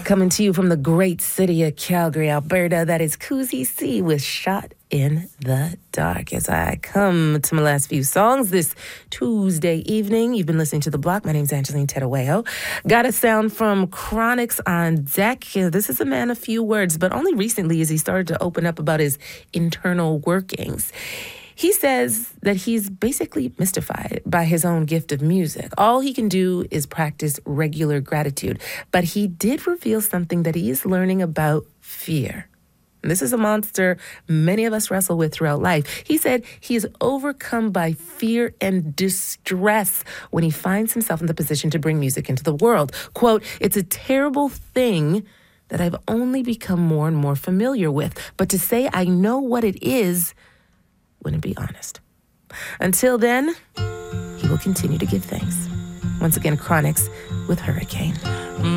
Coming to you from the great city of Calgary, Alberta, that is Koozie C with Shot in the Dark. As I come to my last few songs this Tuesday evening, you've been listening to The Block. My name's Angeline Terueo. Got a sound from Chronixx on deck. This is a man of few words, but only recently as he started to open up about his internal workings. He says that he's basically mystified by his own gift of music. All he can do is practice regular gratitude. But he did reveal something that he is learning about fear. And this is a monster many of us wrestle with throughout life. He said he is overcome by fear and distress when he finds himself in the position to bring music into the world. Quote, "It's a terrible thing that I've only become more and more familiar with. But to say I know what it is wouldn't be honest." Until then, he will continue to give thanks. Once again, Chronixx with Hurricane.